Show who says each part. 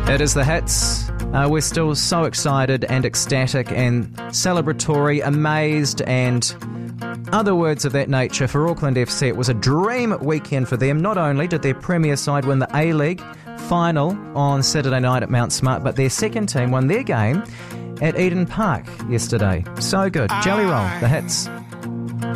Speaker 1: It is the Hits. We're still so excited and ecstatic and celebratory, amazed and other words of that nature for Auckland FC. It was a dream weekend for them. Not only did their premier side win the A-League final on Saturday night at Mount Smart, but their second team won their game at Eden Park yesterday. So good. Jelly Roll, the Hits.